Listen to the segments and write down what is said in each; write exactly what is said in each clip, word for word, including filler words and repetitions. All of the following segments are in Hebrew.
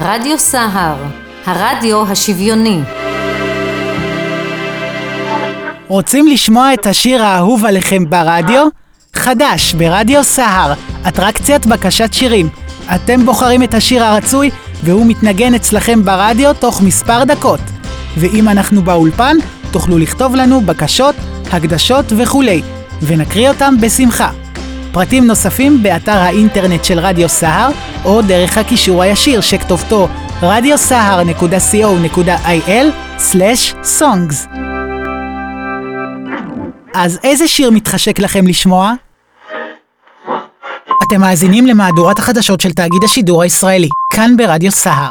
רדיו סהר, הרדיו השוויוני. רוצים לשמוע את השיר האהוב עליכם ברדיו? חדש ברדיו סהר, אטרקציית בקשת שירים. אתם בוחרים את השיר הרצוי והוא מתנגן אצלכם ברדיו תוך מספר דקות. ואם אנחנו באולפן, תוכלו לכתוב לנו בקשות, הקדשות וכולי, ונקריא אותם בשמחה. פרטים נוספים באתר האינטרנט של רדיו סהר, או דרך הקישור הישיר שכתובתו רדיו סהר נקודה סי או נקודה איי אל סלש סונגס. אז איזה שיר מתחשק לכם לשמוע? אתם מאזינים למהדורת החדשות של תאגיד השידור הישראלי, כאן ברדיו סהר.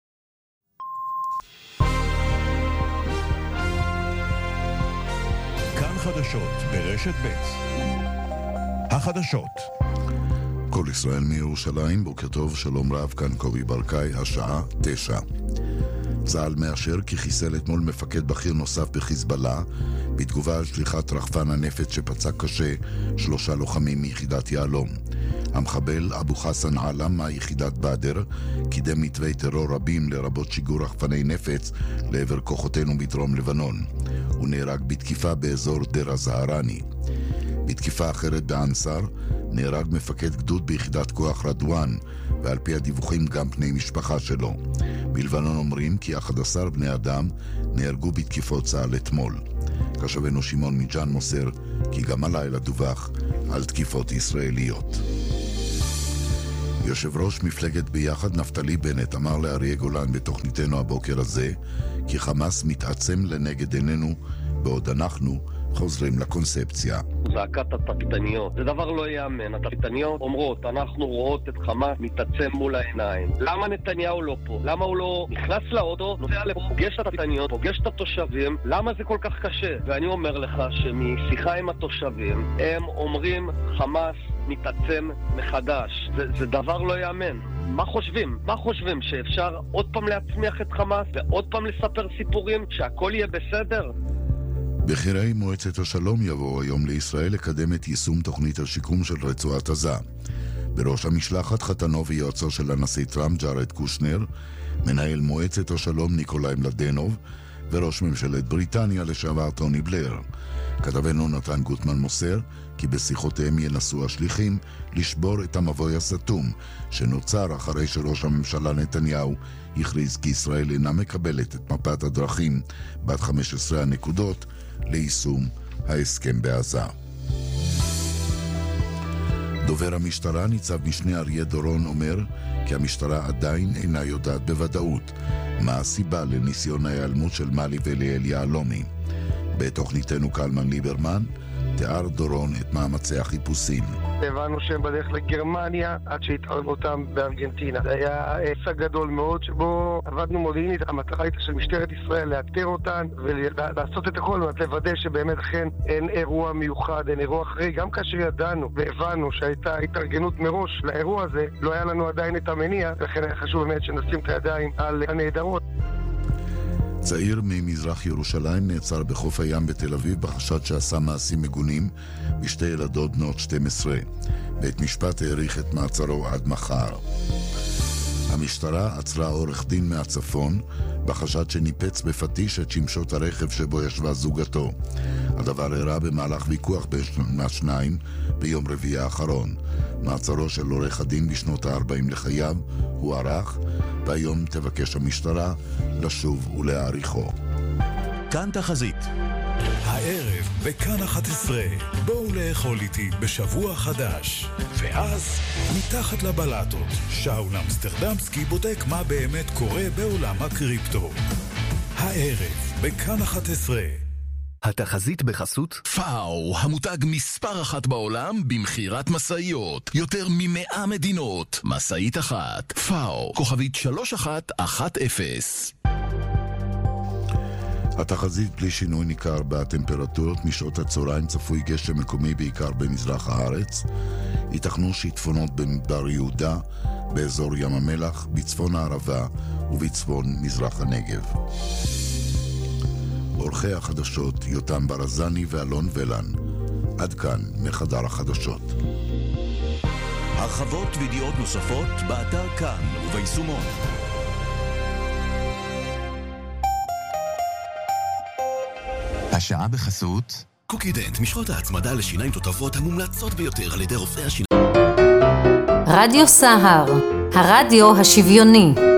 כאן חדשות ברשת ב'. החדשות. כל ישראל מירושלים, בוקר טוב, שלום רב, כאן קובי ברקאי, השעה תשע. צה"ל מאשר כי חיסל אתמול מפקד בכיר נוסף בחיזבאללה, בתגובה על שליחת רחפן הנפץ שפצע קשה שלושה לוחמים מיחידת יעלום. המחבל אבו חסן עלם מהיחידת בדר קידם מתווי טרור רבים לרבות שיגור רחפני נפץ לעבר כוחותינו בדרום לבנון. הוא נהרג בתקיפה באזור דיר הזהרני. בתקיפה אחרת באנסר נהרג מפקד גדוד ביחידת כוח רדואן, ועל פי הדיווחים גם בני משפחה שלו. בלבנון אומרים כי אחד עשר בני אדם נהרגו בתקיפות צה"ל אתמול. כתבנו שמעון מג'אן מוסר כי גם הלילה דווח על תקיפות ישראליות. יושב ראש מפלגת ביחד נפתלי בנט אמר לאריה גולן בתוכניתנו הבוקר הזה כי חמאס מתעצם לנגד עינינו בעוד אנחנו חוזרים לקונספציה. זעקת התקטניות, זה דבר לא יאמן. התקטניות אומרות, אנחנו רואות את חמאס מתעצם מול העיניים. למה נתניהו לא פה? למה הוא לא נכנס לאוטו, נוסע לפה, פוגש את התקטניות, פוגש את התושבים? למה זה כל כך קשה? ואני אומר לך שמשיחה עם התושבים, הם אומרים חמאס מתעצם מחדש. זה, זה דבר לא יאמן. מה חושבים? מה חושבים? שאפשר עוד פעם להצמיח את חמאס ועוד פעם לספר סיפורים שהכל יהיה בסדר? בחירי מועצת השלום יבואו היום לישראל לקדם את יישום תוכנית השיקום של רצועת עזה. בראש המשלחת חתנו ויועצו של הנשיא טראמפ ג'ארד קושנר, מנהל מועצת השלום ניקולאי מלדנוב, וראש ממשלת בריטניה לשעבר טוני בלר. כתבנו נתן גוטמן מוסר כי בשיחותיהם ינסו השליחים לשבור את המבוי הסתום שנוצר אחרי שראש הממשלה נתניהו הכריז כי ישראל אינה מקבלת את מפת הדרכים בת חמש עשרה הנקודות ליישום ההסכם בעזה. דובר המשטרה ניצב משנה אריה דורון אומר כי המשטרה עדיין אינה יודעת בוודאות מה הסיבה לניסיון ההיעלמות של מלי וליאל יעלומי. בתוכניתנו קלמן ליברמן תיאר דורון את מאמצי החיפושים. הבנו שהם בדרך לגרמניה עד שהתערבו אותם בארגנטינה. זה היה הישג גדול מאוד שבו עבדנו מודיעינית. המטרה הייתה של משטרת ישראל לאתר אותן ולעשות את הכל ולוודא לוודא שבאמת אכן אין אירוע מיוחד, אין אירוע אחרי. גם כאשר ידענו והבנו שהייתה התארגנות מראש לאירוע הזה, לא היה לנו עדיין את המניע, לכן היה חשוב באמת שנשים את הידיים על הנהדרות. צעיר ממזרח ירושלים נעצר בחוף הים בתל אביב בחשד שעשה מעשים מגונים בשתי ילדות בנות שתים עשרה. בית משפט העריך את מעצרו עד מחר. המשטרה עצרה עורך דין מהצפון בחשד שניפץ בפטיש את שמשות הרכב שבו ישבה זוגתו. הדבר אירע במהלך ויכוח בין השניים ביום רביעי האחרון. מעצרו של עורך הדין בשנות ה-ארבעים לחייו הוא ערך, והיום תבקש המשטרה לשוב ולהעריכו. כאן תחזית. הערב בכאן אחת עשרה, בואו לאכול איתי בשבוע חדש. ואז מתחת לבלטות, שאול אמסטרדמסקי בודק מה באמת קורה בעולם הקריפטו. הערב בכאן אחת עשרה. התחזית בחסות פאו, המותג מספר אחת בעולם במחירת מסעיות. יותר ממאה מדינות. מסעית אחת. פאו, כוכבית שלוש אחת אחת אפס. התחזית בלי שינוי ניכר בטמפרטורות. משעות הצהריים צפוי גשם מקומי בעיקר במזרח הארץ. ייתכנו שיטפונות במדבר יהודה, באזור ים המלח, בצפון הערבה ובצפון מזרח הנגב. עורכי החדשות יותם ברזני ואלון ולן. עד כאן מחדר החדשות. הרחבות וידיעות נוספות באתר כאן וביישומון. השעה בחסות קוקידנט, משחות ההצמדה לשיניים תותבות המומלצות ביותר על ידי רופאי השיניים. רדיו סהר, הרדיו השוויוני.